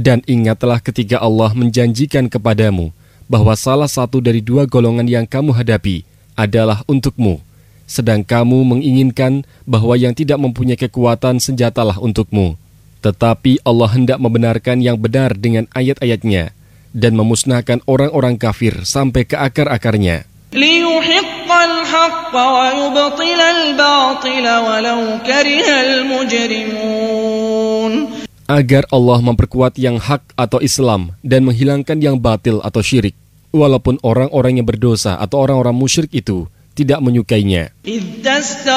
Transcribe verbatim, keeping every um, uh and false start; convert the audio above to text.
Dan ingatlah ketika Allah menjanjikan kepadamu bahwa salah satu dari dua golongan yang kamu hadapi adalah untukmu, sedang kamu menginginkan bahwa yang tidak mempunyai kekuatan senjatalah untukmu. Tetapi Allah hendak membenarkan yang benar dengan ayat-ayatnya dan memusnahkan orang-orang kafir sampai ke akar-akarnya. liyuhiqqal haqqa wa yubtilal batila walau karihal mujrimun. Agar Allah memperkuat yang hak atau Islam dan menghilangkan yang batil atau syirik, walaupun orang-orang yang berdosa atau orang-orang musyrik itu tidak menyukainya.